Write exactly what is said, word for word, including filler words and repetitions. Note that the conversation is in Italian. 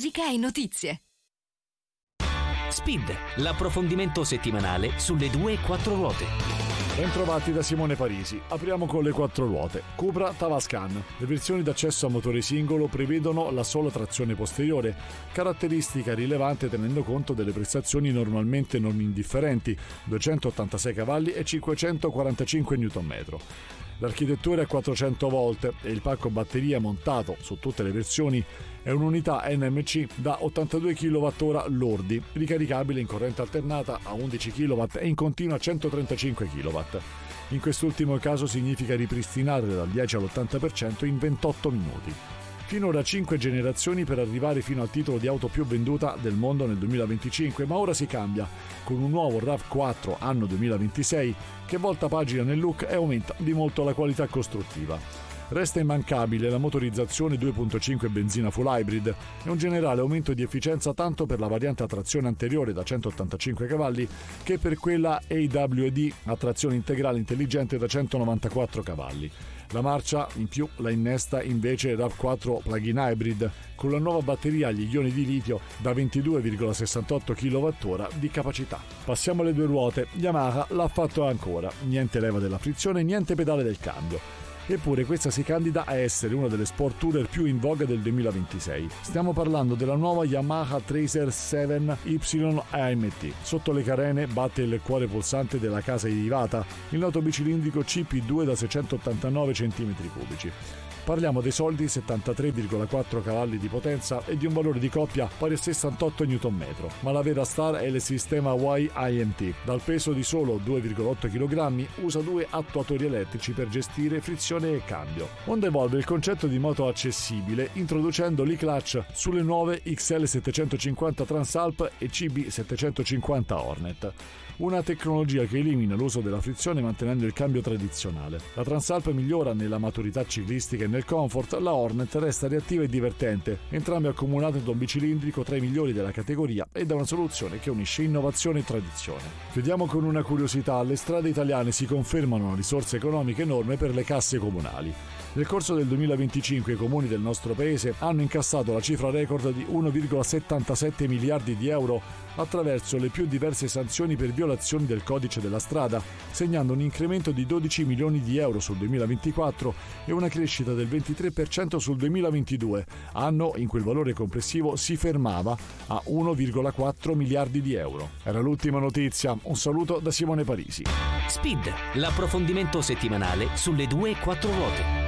musica e notizie. Speed, l'approfondimento settimanale sulle due e quattro ruote. Bentrovati da Simone Parisi. Apriamo con le quattro ruote. Cupra Tavascan. Le versioni d'accesso a motore singolo prevedono la sola trazione posteriore, caratteristica rilevante tenendo conto delle prestazioni normalmente non indifferenti, duecentottantasei cavalli e cinquecentoquarantacinque newton metri. L'architettura è a quattrocento volt e il pacco batteria montato su tutte le versioni è un'unità N M C da ottantadue chilowattora lordi, ricaricabile in corrente alternata a undici chilowatt e in continua a centotrentacinque chilowatt. In quest'ultimo caso significa ripristinare dal dieci all'ottanta per cento in ventotto minuti. Finora cinque generazioni per arrivare fino al titolo di auto più venduta del mondo nel duemilaventicinque, ma ora si cambia, con un nuovo RAV quattro anno duemilaventisei che volta pagina nel look e aumenta di molto la qualità costruttiva. Resta immancabile la motorizzazione due virgola cinque benzina full hybrid e un generale aumento di efficienza tanto per la variante a trazione anteriore da centottantacinque cavalli che per quella A W D a trazione integrale intelligente da centonovantaquattro cavalli. La marcia in più la innesta invece RAV quattro plug-in hybrid con la nuova batteria agli ioni di litio da ventidue virgola sessantotto chilowattora di capacità. Passiamo alle due ruote. Yamaha l'ha fatto ancora. Niente leva della frizione, niente pedale del cambio. Eppure questa si candida a essere una delle sport tourer più in voga del duemilaventisei. Stiamo parlando della nuova Yamaha Tracer sette Y A M T. Sotto le carene batte il cuore pulsante della casa Iwata, il noto bicilindrico C P due da seicentottantanove centimetri cubici. Parliamo dei soliti settantatré virgola quattro cavalli di potenza e di un valore di coppia pari a sessantotto newton metri, ma la vera star è il sistema Y I M T. Dal peso di solo due virgola otto chilogrammi usa due attuatori elettrici per gestire frizione e cambio. Honda evolve il concetto di moto accessibile introducendo l'e-clutch sulle nuove X L settecentocinquanta Transalp e C B settecentocinquanta Hornet. Una tecnologia che elimina l'uso della frizione mantenendo il cambio tradizionale. La Transalp migliora nella maturità ciclistica e nel comfort, la Hornet resta reattiva e divertente, entrambe accomunate da un bicilindrico tra i migliori della categoria e da una soluzione che unisce innovazione e tradizione. Chiudiamo con una curiosità: le strade italiane si confermano una risorsa economica enorme per le casse comunali. Nel corso del duemilaventicinque i comuni del nostro paese hanno incassato la cifra record di uno virgola settantasette miliardi di euro attraverso le più diverse sanzioni per violazioni del codice della strada, segnando un incremento di dodici milioni di euro sul duemilaventiquattro e una crescita del ventitré per cento sul duemilaventidue, anno in cui il valore complessivo si fermava a uno virgola quattro miliardi di euro. Era l'ultima notizia. Un saluto da Simone Parisi. Speed, l'approfondimento settimanale sulle due e quattro ruote.